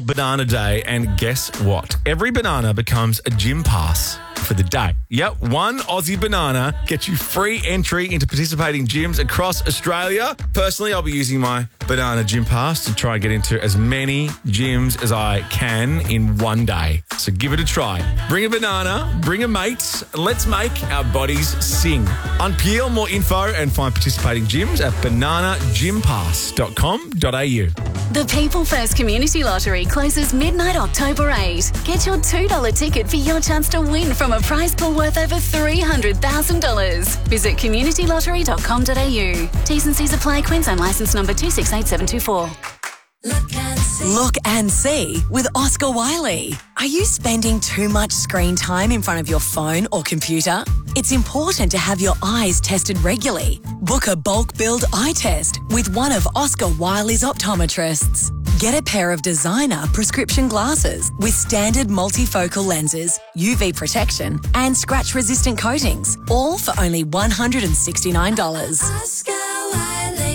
Banana Day, and guess what? Every banana becomes a gym pass for the day. Yep, one Aussie banana gets you free entry into participating gyms across Australia. Personally, I'll be using my banana gym pass to try and get into as many gyms as I can in one day. So give it a try. Bring a banana, bring a mate. Let's make our bodies sing. On Peel, more info and find participating gyms at bananagympass.com.au. The People First Community Lottery closes midnight October 8. Get your $2 ticket for your chance to win from a prize pool worth over $300,000. Visit communitylottery.com.au. T's and C's apply. Queensland licence number 268724. Look and see with Oscar Wiley. Are you spending too much screen time in front of your phone or computer? It's important to have your eyes tested regularly. Book a bulk billed eye test with one of Oscar Wiley's optometrists. Get a pair of designer prescription glasses with standard multifocal lenses, UV protection and scratch-resistant coatings, all for only $169. Oscar Wiley.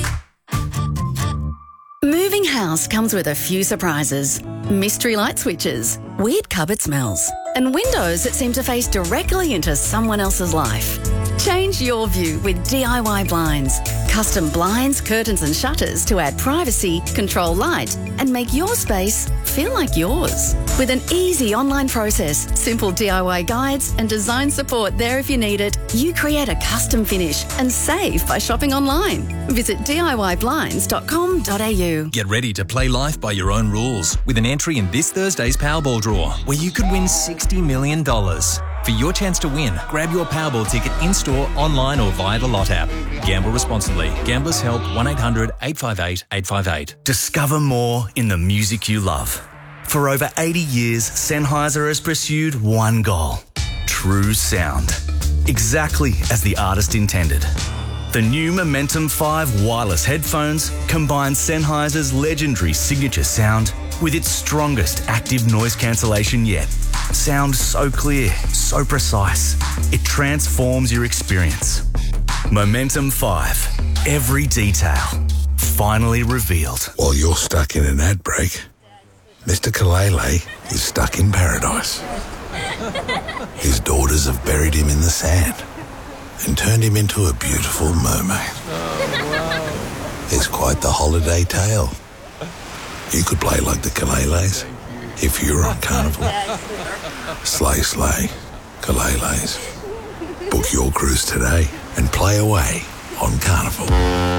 Moving house comes with a few surprises. Mystery light switches, weird cupboard smells, and windows that seem to face directly into someone else's life. Change your view with DIY blinds. Custom blinds, curtains and shutters to add privacy, control light and make your space feel like yours. With an easy online process, simple DIY guides and design support there if you need it, you create a custom finish and save by shopping online. Visit DIYblinds.com.au. Get ready to play life by your own rules with an entry in this Thursday's Powerball draw where you could win $60 million. For your chance to win, grab your Powerball ticket in-store, online or via the Lot app. Gamble responsibly. Gamblers Help 1-800-858-858. Discover more in the music you love. For over 80 years, Sennheiser has pursued one goal: true sound. Exactly as the artist intended. The new Momentum 5 wireless headphones combine Sennheiser's legendary signature sound with its strongest active noise cancellation yet. Sound so clear, so precise, it transforms your experience. Momentum 5, every detail, finally revealed. While you're stuck in an ad break, Mr. Kalele is stuck in paradise. His daughters have buried him in the sand and turned him into a beautiful mermaid. It's quite the holiday tale. You could play like the Kaleles if you were on Carnival. Slay, slay, Kaleles. Book your cruise today and play away on Carnival.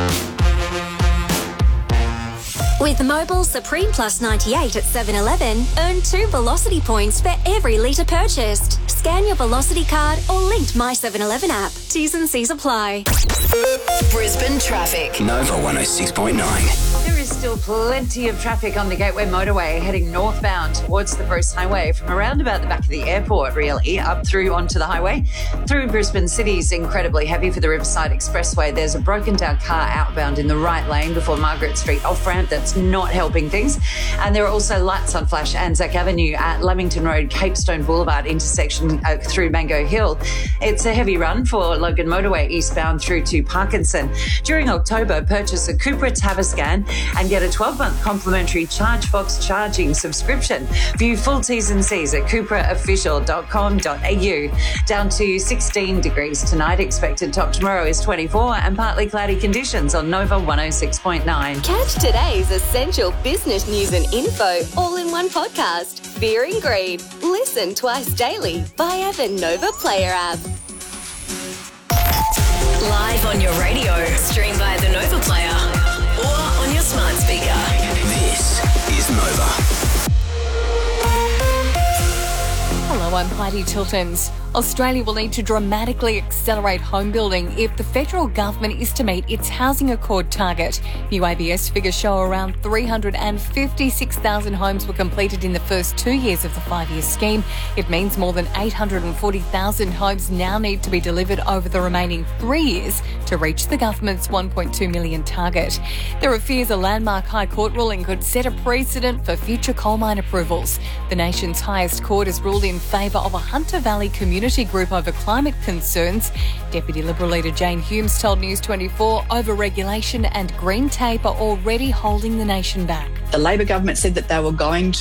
With Mobil Supreme Plus 98 at 7-Eleven, earn 2 Velocity points for every litre purchased. Scan your Velocity card or linked My 7-Eleven app. T's and C's apply. Brisbane traffic. Nova 106.9. There is still plenty of traffic on the Gateway Motorway heading northbound towards the Bruce Highway from around about the back of the airport, really, up through onto the highway. Through Brisbane City is incredibly heavy for the Riverside Expressway. There's a broken down car outbound in the right lane before Margaret Street off-ramp. That's not helping things. And there are also lights on flash Anzac Avenue at Lamington Road, Capestone Boulevard intersection through Mango Hill. It's a heavy run for Logan Motorway eastbound through to Parkinson. During October, purchase a Cupra Tavascan and get a 12-month complimentary ChargeFox charging subscription. View full T's and C's at cupraofficial.com.au. Down to 16 degrees tonight. Expected top tomorrow is 24 and partly cloudy conditions on Nova 106.9. Catch today's essential business news and info all in one podcast. Fear and Greed. Listen twice daily via the Nova Player app. Live on your radio, stream via the Nova Player or on your smart speaker. This is Nova. Hello, I'm Heidi Tiltons. Australia will need to dramatically accelerate home building if the federal government is to meet its housing accord target. New ABS figures show around 356,000 homes were completed in the first 2 years of the 5-year scheme. It means more than 840,000 homes now need to be delivered over the remaining 3 years to reach the government's 1.2 million target. There are fears a landmark High Court ruling could set a precedent for future coal mine approvals. The nation's highest court has ruled in favour of a Hunter Valley community group over climate concerns. Deputy Liberal leader Jane Humes told News 24 over-regulation and green tape are already holding the nation back. The Labor government said that they were going